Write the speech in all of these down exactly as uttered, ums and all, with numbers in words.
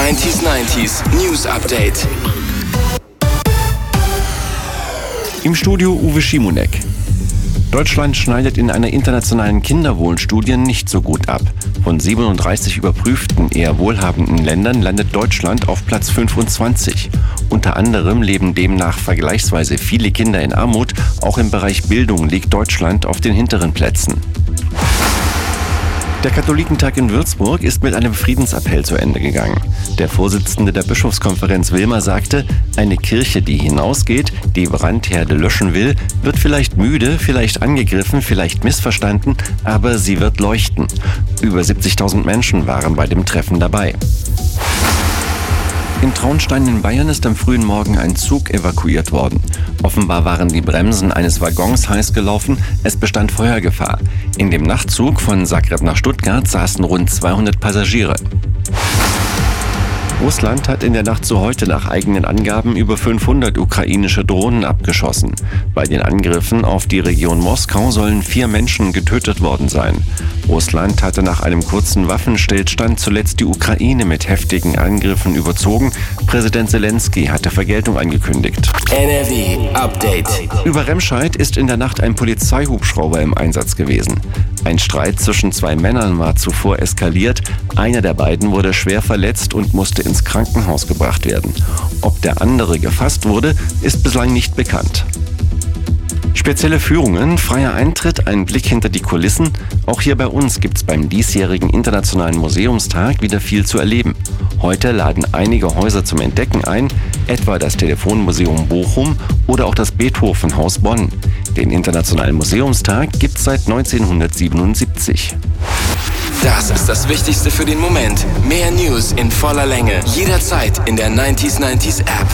neunzig neunzig News Update. Im Studio Uwe Schimonek. Deutschland schneidet in einer internationalen Kinderwohlstudie nicht so gut ab. Von siebenunddreißig überprüften, eher wohlhabenden Ländern landet Deutschland auf Platz fünfundzwanzig. Unter anderem leben demnach vergleichsweise viele Kinder in Armut. Auch im Bereich Bildung liegt Deutschland auf den hinteren Plätzen. Der Katholikentag in Würzburg ist mit einem Friedensappell zu Ende gegangen. Der Vorsitzende der Bischofskonferenz Wilmer sagte, eine Kirche, die hinausgeht, die Brandherde löschen will, wird vielleicht müde, vielleicht angegriffen, vielleicht missverstanden, aber sie wird leuchten. Über siebzigtausend Menschen waren bei dem Treffen dabei. In Traunstein in Bayern ist am frühen Morgen ein Zug evakuiert worden. Offenbar waren die Bremsen eines Waggons heiß gelaufen, es bestand Feuergefahr. In dem Nachtzug von Zagreb nach Stuttgart saßen rund zweihundert Passagiere. Russland hat in der Nacht zu heute nach eigenen Angaben über fünfhundert ukrainische Drohnen abgeschossen. Bei den Angriffen auf die Region Moskau sollen vier Menschen getötet worden sein. Russland hatte nach einem kurzen Waffenstillstand zuletzt die Ukraine mit heftigen Angriffen überzogen. Präsident Zelensky hatte Vergeltung angekündigt. N R W Update. Über Remscheid ist in der Nacht ein Polizeihubschrauber im Einsatz gewesen. Ein Streit zwischen zwei Männern war zuvor eskaliert. Einer der beiden wurde schwer verletzt und musste ins Krankenhaus gebracht werden. Ob der andere gefasst wurde, ist bislang nicht bekannt. Spezielle Führungen, freier Eintritt, ein Blick hinter die Kulissen. Auch hier bei uns gibt's beim diesjährigen Internationalen Museumstag wieder viel zu erleben. Heute laden einige Häuser zum Entdecken ein, etwa das Telefonmuseum Bochum oder auch das Beethoven-Haus Bonn. Den Internationalen Museumstag gibt's seit neunzehnhundertsiebenundsiebzig. Das ist das Wichtigste für den Moment. Mehr News in voller Länge, jederzeit in der neunzig neunzig App.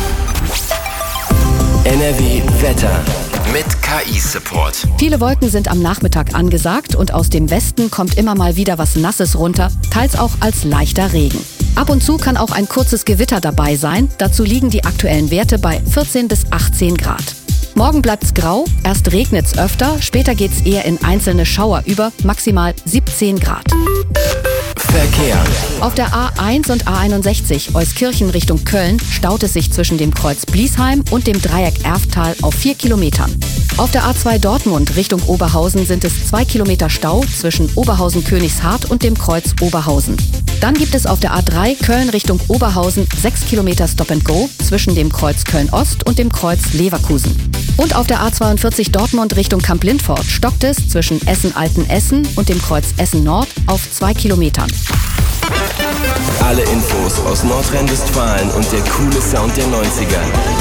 N R W Wetter mit K I-Support. Viele Wolken sind am Nachmittag angesagt und aus dem Westen kommt immer mal wieder was Nasses runter, teils auch als leichter Regen. Ab und zu kann auch ein kurzes Gewitter dabei sein. Dazu liegen die aktuellen Werte bei vierzehn bis achtzehn Grad. Morgen bleibt's grau, erst regnet's öfter, später geht's eher in einzelne Schauer über, maximal siebzehn Grad. Verkehr. Auf der A eins und A einundsechzig Euskirchen Richtung Köln staut es sich zwischen dem Kreuz Bliesheim und dem Dreieck Erftal auf vier Kilometern. Auf der A zwei Dortmund Richtung Oberhausen sind es zwei Kilometer Stau zwischen Oberhausen-Königshardt und dem Kreuz Oberhausen. Dann gibt es auf der A drei Köln Richtung Oberhausen sechs Kilometer Stop and Go zwischen dem Kreuz Köln-Ost und dem Kreuz Leverkusen. Und auf der A zweiundvierzig Dortmund Richtung Kamp-Lindfort stockt es zwischen Essen-Altenessen und dem Kreuz Essen-Nord auf zwei Kilometern. Alle Infos aus Nordrhein-Westfalen und der coole Sound der neunziger.